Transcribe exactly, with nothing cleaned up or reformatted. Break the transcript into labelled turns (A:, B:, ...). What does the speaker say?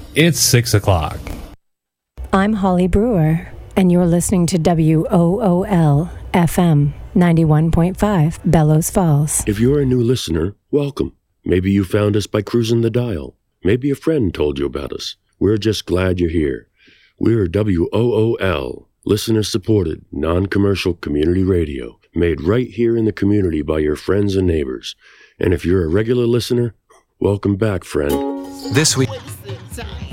A: It's six o'clock.
B: I'm Holly Brewer, and you're listening to W O O L F M ninety-one point five, Bellows Falls.
C: If you're a new listener, welcome. Maybe you found us by cruising the dial. Maybe a friend told you about us. We're just glad you're here. We're W O O L, listener-supported, non-commercial community radio, made right here in the community by your friends and neighbors. And if you're a regular listener, welcome back, friend.
D: This week...